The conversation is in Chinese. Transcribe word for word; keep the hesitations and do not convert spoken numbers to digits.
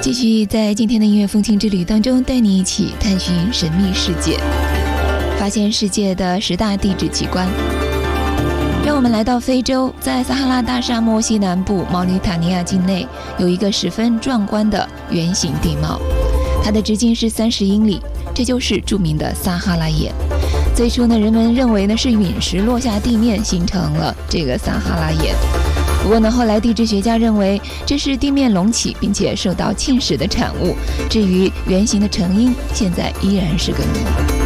继续在今天的音乐风情之旅当中，带你一起探寻神秘世界，发现世界的十大地质奇观。让我们来到非洲，在撒哈拉大沙漠西南部毛里塔尼亚境内，有一个十分壮观的圆形地貌，它的直径是三十英里，这就是著名的撒哈拉眼。最初呢，人们认为呢是陨石落下地面形成了这个撒哈拉眼。不过呢，后来地质学家认为这是地面隆起并且受到侵蚀的产物。至于圆形的成因，现在依然是个谜。